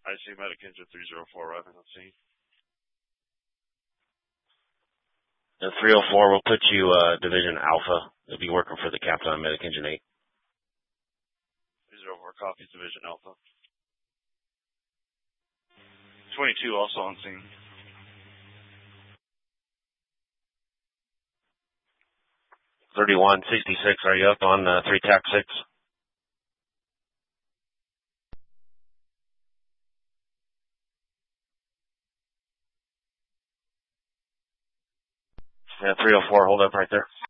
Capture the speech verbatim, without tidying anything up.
I see Medic Engine three oh four arriving on scene. The three oh four will put you uh, Division Alpha. You'll be working for the captain on Medic Engine eight. three oh four copies Division Alpha. twenty-two also on scene. thirty-one sixty-six, are you up on uh, three T A C six? Yeah, three oh four, hold up right there.